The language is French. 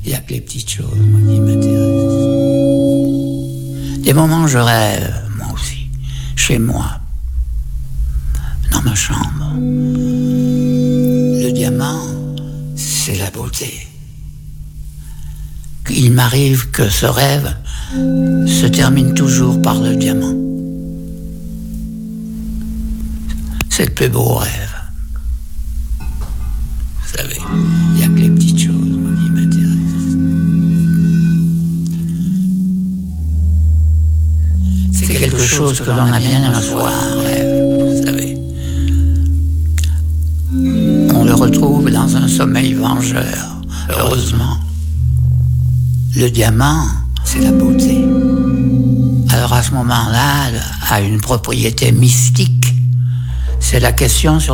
Il n'y a que les petites choses, moi, qui m'intéressent. Des moments où je rêve, moi aussi, chez moi, dans ma chambre. Le diamant, c'est la beauté. Il m'arrive que ce rêve se termine toujours par le diamant. C'est le plus beau rêve. Vous savez, il n'y a que les petites choses, moi, qui m'intéressent. C'est quelque chose que l'on a bien à soi, un rêve, vous savez. On le retrouve dans un sommeil vengeur, heureusement. Le diamant, c'est la beauté. Alors à ce moment-là, a une propriété mystique. C'est la question sur